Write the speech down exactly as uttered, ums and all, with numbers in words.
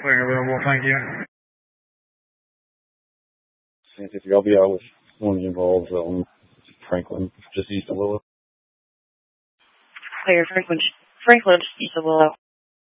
Clear available, thank you. San fifty, I'll be out with one of the involved um, Franklin, just east of Willow. Clear, Franklin, Franklin, east of Willow.